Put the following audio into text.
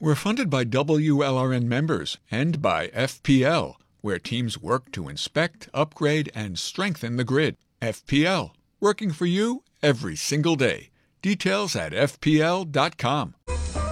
We're funded by WLRN members and by FPL, where teams work to inspect, upgrade, and strengthen the grid. FPL, working for you every single day. Details at fpl.com.